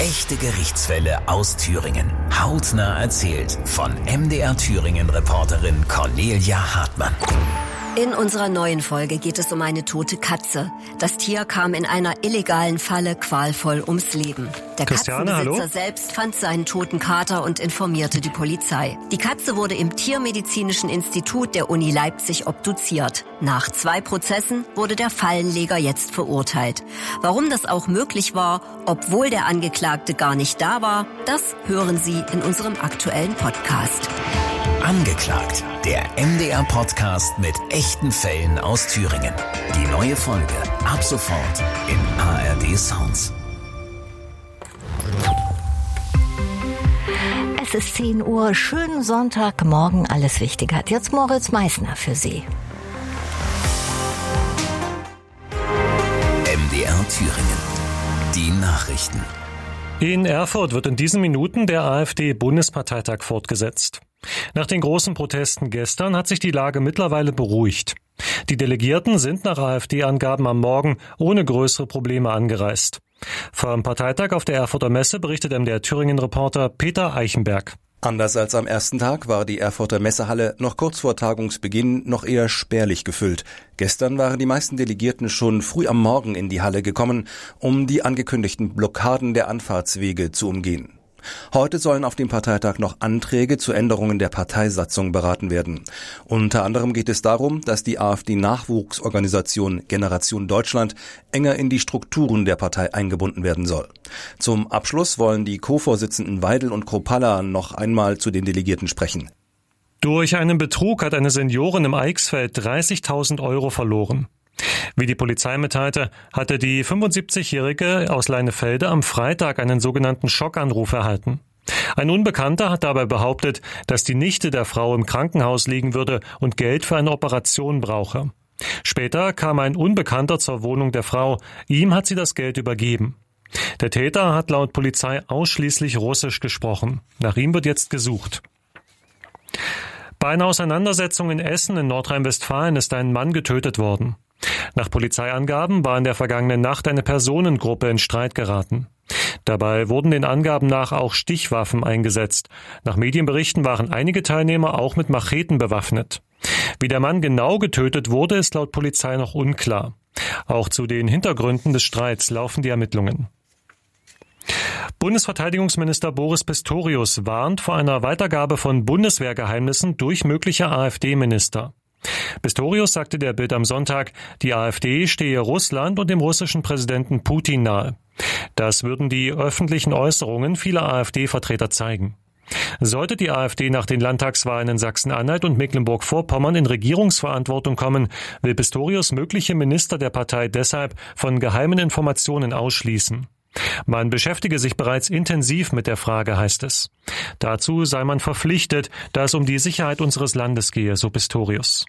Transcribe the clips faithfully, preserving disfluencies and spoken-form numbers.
Echte Gerichtsfälle aus Thüringen. Hautnah erzählt von M D R Thüringen-Reporterin Cornelia Hartmann. In unserer neuen Folge geht es um eine tote Katze. Das Tier kam in einer illegalen Falle qualvoll ums Leben. Der Christiane, Katzenbesitzer hallo? selbst fand seinen toten Kater und informierte die Polizei. Die Katze wurde im Tiermedizinischen Institut der Uni Leipzig obduziert. Nach zwei Prozessen wurde der Fallenleger jetzt verurteilt. Warum das auch möglich war, obwohl der Angeklagte gar nicht da war, das hören Sie in unserem aktuellen Podcast. Angeklagt, der M D R-Podcast mit echten Fällen aus Thüringen. Die neue Folge ab sofort in A R D Sounds. Es ist zehn Uhr, schönen Sonntagmorgen, alles Wichtige hat jetzt Moritz Meissner für Sie. M D R Thüringen. Die Nachrichten. In Erfurt wird in diesen Minuten der AfD-Bundesparteitag fortgesetzt. Nach den großen Protesten gestern hat sich die Lage mittlerweile beruhigt. Die Delegierten sind nach AfD-Angaben am Morgen ohne größere Probleme angereist. Vom Parteitag auf der Erfurter Messe berichtet M D R Thüringen-Reporter Peter Eichenberg. Anders als am ersten Tag war die Erfurter Messehalle noch kurz vor Tagungsbeginn noch eher spärlich gefüllt. Gestern waren die meisten Delegierten schon früh am Morgen in die Halle gekommen, um die angekündigten Blockaden der Anfahrtswege zu umgehen. Heute sollen auf dem Parteitag noch Anträge zu Änderungen der Parteisatzung beraten werden. Unter anderem geht es darum, dass die AfD-Nachwuchsorganisation Generation Deutschland enger in die Strukturen der Partei eingebunden werden soll. Zum Abschluss wollen die Co-Vorsitzenden Weidel und Kropalla noch einmal zu den Delegierten sprechen. Durch einen Betrug hat eine Seniorin im Eichsfeld dreißigtausend Euro verloren. Wie die Polizei mitteilte, hatte die fünfundsiebzigjährige aus Leinefelde am Freitag einen sogenannten Schockanruf erhalten. Ein Unbekannter hat dabei behauptet, dass die Nichte der Frau im Krankenhaus liegen würde und Geld für eine Operation brauche. Später kam ein Unbekannter zur Wohnung der Frau. Ihm hat sie das Geld übergeben. Der Täter hat laut Polizei ausschließlich Russisch gesprochen. Nach ihm wird jetzt gesucht. Bei einer Auseinandersetzung in Essen in Nordrhein-Westfalen ist ein Mann getötet worden. Nach Polizeiangaben war in der vergangenen Nacht eine Personengruppe in Streit geraten. Dabei wurden den Angaben nach auch Stichwaffen eingesetzt. Nach Medienberichten waren einige Teilnehmer auch mit Macheten bewaffnet. Wie der Mann genau getötet wurde, ist laut Polizei noch unklar. Auch zu den Hintergründen des Streits laufen die Ermittlungen. Bundesverteidigungsminister Boris Pistorius warnt vor einer Weitergabe von Bundeswehrgeheimnissen durch mögliche AfD-Minister. Pistorius sagte der Bild am Sonntag, die AfD stehe Russland und dem russischen Präsidenten Putin nahe. Das würden die öffentlichen Äußerungen vieler AfD-Vertreter zeigen. Sollte die AfD nach den Landtagswahlen in Sachsen-Anhalt und Mecklenburg-Vorpommern in Regierungsverantwortung kommen, will Pistorius mögliche Minister der Partei deshalb von geheimen Informationen ausschließen. Man beschäftige sich bereits intensiv mit der Frage, heißt es. Dazu sei man verpflichtet, da es um die Sicherheit unseres Landes gehe, so Pistorius.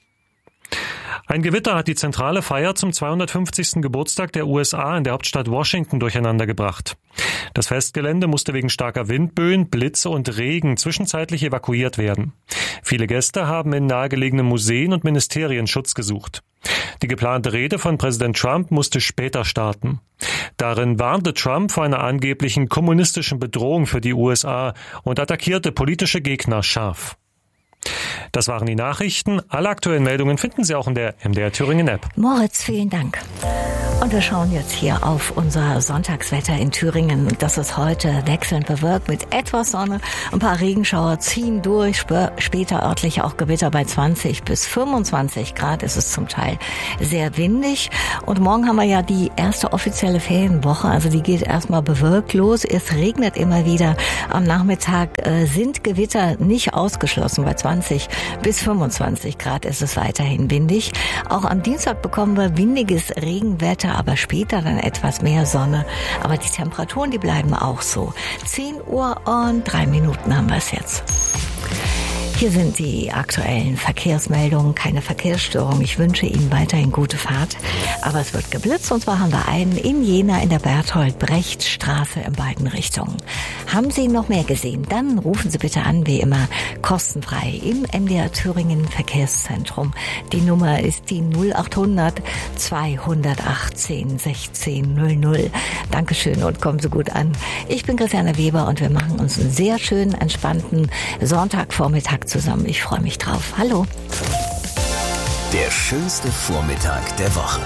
Ein Gewitter hat die zentrale Feier zum zweihundertfünfzigsten Geburtstag der U S A in der Hauptstadt Washington durcheinandergebracht. Das Festgelände musste wegen starker Windböen, Blitze und Regen zwischenzeitlich evakuiert werden. Viele Gäste haben in nahegelegenen Museen und Ministerien Schutz gesucht. Die geplante Rede von Präsident Trump musste später starten. Darin warnte Trump vor einer angeblichen kommunistischen Bedrohung für die U S A und attackierte politische Gegner scharf. Das waren die Nachrichten. Alle aktuellen Meldungen finden Sie auch in der M D R Thüringen App. Moritz, vielen Dank. Und wir schauen jetzt hier auf unser Sonntagswetter in Thüringen. Das ist heute wechselnd bewölkt mit etwas Sonne. Ein paar Regenschauer ziehen durch. Später örtlich auch Gewitter bei zwanzig bis fünfundzwanzig Grad. Es ist zum Teil sehr windig. Und morgen haben wir ja die erste offizielle Ferienwoche. Also die geht erstmal bewölkt los. Es regnet immer wieder. Am Nachmittag sind Gewitter nicht ausgeschlossen. Bei zwanzig bis fünfundzwanzig Grad ist es weiterhin windig. Auch am Dienstag bekommen wir windiges Regenwetter, aber später dann etwas mehr Sonne. Aber die Temperaturen, die bleiben auch so. zehn Uhr und drei Minuten haben wir es jetzt. Hier sind die aktuellen Verkehrsmeldungen, keine Verkehrsstörung. Ich wünsche Ihnen weiterhin gute Fahrt. Aber es wird geblitzt und zwar haben wir einen in Jena in der Berthold-Brecht-Straße in beiden Richtungen. Haben Sie noch mehr gesehen? Dann rufen Sie bitte an, wie immer, kostenfrei im M D R Thüringen Verkehrszentrum. Die Nummer ist die null achthundert zweihundertachtzehn sechzehn null null. Dankeschön und kommen Sie gut an. Ich bin Christiane Weber und wir machen uns einen sehr schönen, entspannten Sonntagvormittag zusammen. Ich freue mich drauf. Hallo. Der schönste Vormittag der Woche.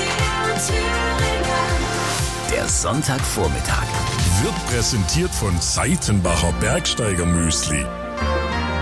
Der Sonntagvormittag wird präsentiert von Seitenbacher Bergsteiger Müsli.